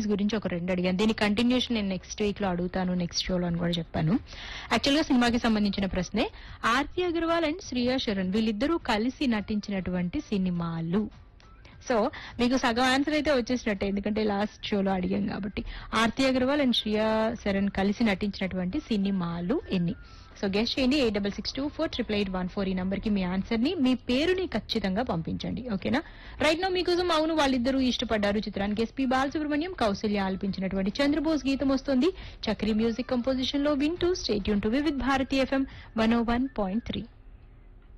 గురించి ఒక 2 అడిగాను. దీని కంటిన్యూషన్ నేను నెక్స్ట్ వీక్ లో అడుగుతాను, నెక్స్ట్ షోలో అని కూడా చెప్పాను. యాక్చువల్ గా సినిమాకి సంబంధించిన ప్రశ్నే. ఆర్తి అగర్వాల్ అండ్ శ్రియా శరణ్ వీళ్ళిద్దరూ కలిసి నటించినటువంటి సినిమాలు. సో మీకు సగం ఆన్సర్ అయితే వచ్చేసినట్టే, ఎందుకంటే లాస్ట్ షోలో అడిగాం కాబట్టి. ఆర్తి అగర్వాల్ అండ్ శ్రియా శరణ్ కలిసి నటించినటువంటి సినిమాలు ఎన్ని? సో గెస్ట్ చేయండి. 8662488814 ఈ నంబర్ కి మీ ఆన్సర్ ని, మీ పేరుని ఖచ్చితంగా పంపించండి. ఓకేనా? రైట్ నౌ మీకోసం అవును వాళ్ళిద్దరూ ఇష్టపడ్డారు చిత్రానికి ఎస్పీ బాలసుబ్రహ్మణ్యం, కౌసల్య ఆలపించినటువంటి చంద్రబోస్ గీతం వస్తుంది. చక్రి మ్యూజిక్ కంపోజిషన్ లో వింటూ stay tune to Vividh Bharati FM 101.3.